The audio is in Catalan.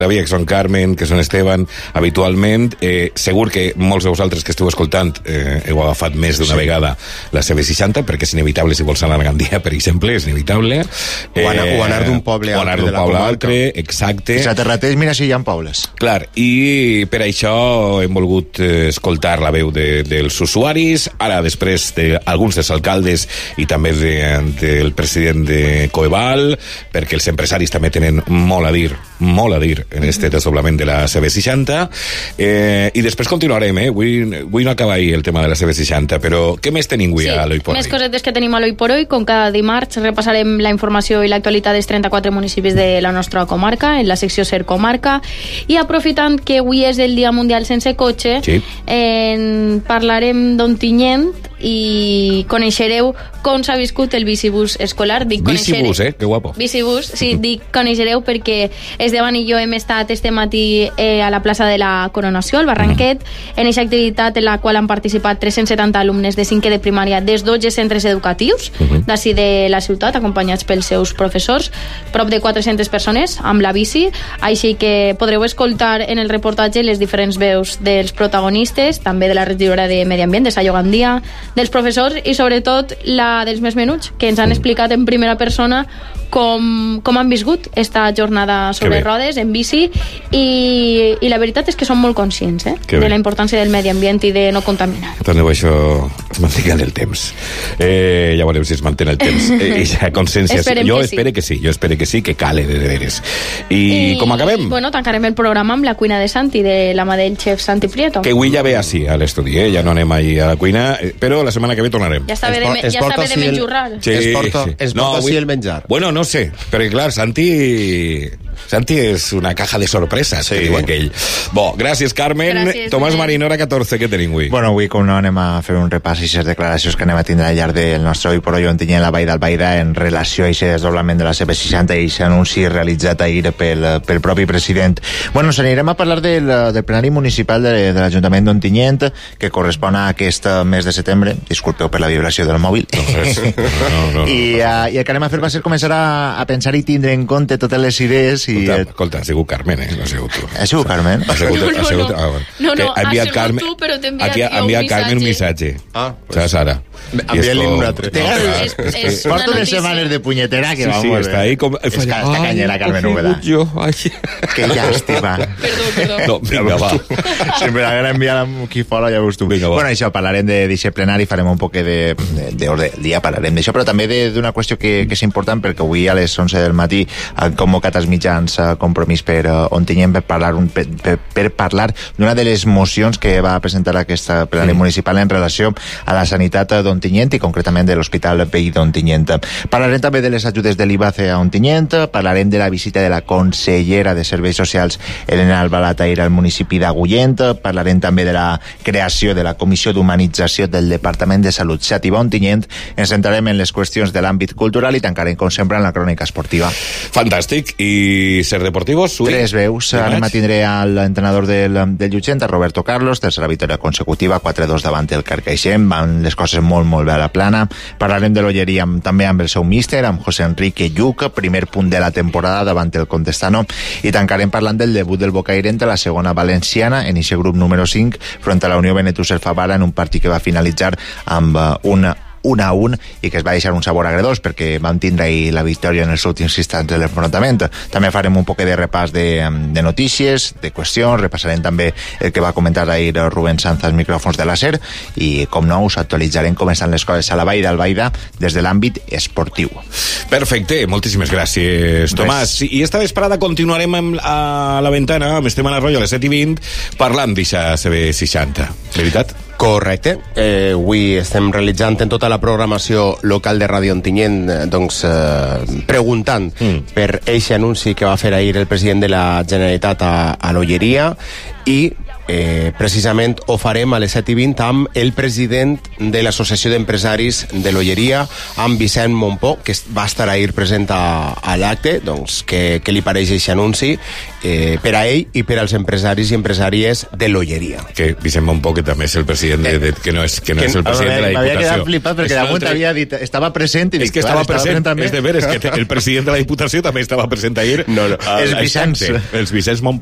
que són Carmen, que són Esteban, habitualment. Segur que molts de vosaltres que esteu escoltant heu agafat més d'una vegada la CB60, perquè és inevitable si vols anar a Gandia, per exemple, és inevitable. O anar d'un poble a l'altre, exacte. Si s'aterrateix, mira si hi ha pobles. Clar, i per això hem volgut escoltar la veu dels usuaris, ara després d'alguns dels alcaldes i també del president de Coeval, perquè els empresaris també tenen molt a dir en este desdoblament de la CB60, i després continuarem, avui no acaba ahir el tema de la CB60, però què més tenim avui a l'Hoy por Hoy? Més cosetes que tenim a l'Hoy por Hoy. Com cada dimarts repassarem la informació i l'actualitat dels 34 municipis de la nostra comarca, en la secció Ser Comarca, i aprofitant que avui és el Dia Mundial Sense Cotxe, parlarem d'Ontinyent i coneixereu com s'ha viscut el bicibús escolar. Bicibús, que guapo. Bicibús, sí, coneixereu perquè Esteban i jo hem estat este matí a la plaça de la Coronació, al Barranquet, en aquesta activitat en la qual han participat 370 alumnes de 5è de primària des 12 centres educatius d'ací de la ciutat, acompanyats pels seus professors, prop de 400 persones amb la bici, així que podreu escoltar en el reportatge les diferents veus dels protagonistes, també de la regidora de Medi Ambient, de Sayo Gandia, dels professors i sobretot la dels més menuts, que ens han explicat en primera persona com han viscut esta jornada sobre rodes, en bici, i la veritat és que són molt conscients de la importància del medi ambient i de no contaminar. Torneu això es mantingui en el temps. Ja veurem si es mantén el temps. Eixa consciència. Jo espero que sí, que cale de veres. I com acabem? Bueno, tancarem el programa amb la cuina de Santi, de la mà del xef Santi Prieto. Que avui ja ve així a l'estudi, ja no anem ahí a la cuina, però la setmana que ve tornarem. Ja està bé de menjurrar. Es porta així el menjar. Bueno, no sé, perquè clar, Santi és una caja de sorpreses, que diu aquell. Bo, gràcies, Carmen. Gràcies, Tomàs Marín, hora 14, què tenim avui? Bueno, avui, com no, anem a fer un repàs i les declaracions que anem a tindre al llarg del nostre Hoy por Hoy Ontinyent, la Vall d'Albaida, en relació a aquest desdoblament de la CB60 i aquest anunci realitzat ahir pel propi president. Bueno, s'anirem a parlar del plenari municipal de l'Ajuntament d'Ontinyent, que correspon a aquest mes de setembre. Disculpeu per la vibració del mòbil. No. I el que anem a fer va ser començar a pensar i tindre en compte totes les idees. Escolta, ha sigut Carmen, no ha sigut tu. Ha sigut Carmen? No, ha sigut tu, però t'he enviat Carmen un missatge. Saps ara? Envia-li un altre. Porto unes setmanes de punyetera que va molt bé. Està ahí com... Està canyera, Carmen Úbeda. Que llàstima. Perdó. No, vinga, va. Sempre l'haguera enviat aquí fora, ja veus tu. Bueno, això, parlarem d'aquest plenari, farem un poc d'ordre del dia, parlarem d'això, però també d'una qüestió que és important, perquè avui a les 11 del matí han convocat els mitjans Compromís per Ontinyent per parlar d'una de les mocions que va presentar aquesta plenari municipal en relació a la sanitat d'Ontinyent i concretament de l'Hospital Vell d'Ontinyent. Parlarem també de les ajudes de l'IBACE a Ontinyent, parlarem de la visita de la consellera de Serveis Socials Elena Albalat ahir al municipi d'Agullent, parlarem també de la creació de la Comissió d'Humanització del Departament de Salut Xàtiva Ontinyent, ens centrarem en les qüestions de l'àmbit cultural i tancarem com sempre en la crònica esportiva. Fantàstic. I Ser Deportivos? Tres veus. Anem a tindre l'entrenador del Llutxent, Roberto Carlos, tercera victòria consecutiva, 4-2 davant el Carcaixent, van les coses molt bé a la plana. Parlarem de l'Olleria també amb el seu míster, amb José Enrique Lluc, primer punt de la temporada davant el Contestano, i tancarem parlant del debut del Bocairent a la segona valenciana, en aquest grup número 5, front a la Unió Benetús El Favara, en un partit que va finalitzar amb 1-1 i que es va deixar un sabor agredós perquè vam tindre ahir la victòria en els últims instants de l'enfrontament. També farem un poc de repàs de notícies, de qüestions, repassarem també el que va comentar ahir Rubén Sanz als micròfons de la SER i, com no, us actualitzarem com estan les coses a la Vall d'Albaida des de l'àmbit esportiu. Perfecte, moltíssimes gràcies, Tomàs. I esta vesprada continuarem a la ventana amb Esteban Arroyo a les 7:20 parlant d'aquesta CB60. Veritat? Correcte. Avui estem realitzant en tota la programació local de Ràdio Ontinyent preguntant per eixe anunci que va fer ahir el president de la Generalitat a l'Olleria i precisament ho farem a les 7:20 amb el president de l'Associació d'Empresaris de l'Olleria, amb Vicent Montpó, que va estar ahir present a l'acte. Doncs què li pareix aquest anunci per a ell i per als empresaris i empresàries de l'Olleria? Que Vicent Montpó, que també és el president que no és el president de la Diputació. M'havia quedat flipat perquè damunt havia dit estava present i dic, és que estava present també. És de veres que el president de la Diputació també estava present ahir. No. Els Vicents Montpó